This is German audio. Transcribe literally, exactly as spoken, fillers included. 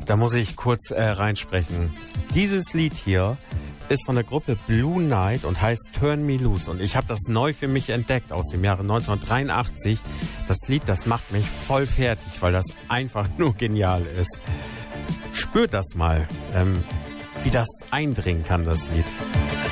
Da muss ich kurz äh, reinsprechen. Dieses Lied hier ist von der Gruppe Blue Night und heißt Turn Me Loose. Und ich habe das neu für mich entdeckt aus dem Jahre neunzehnhundertdreiundachtzig. Das Lied, das macht mich voll fertig, weil das einfach nur genial ist. Spürt das mal, ähm, wie das eindringen kann, das Lied.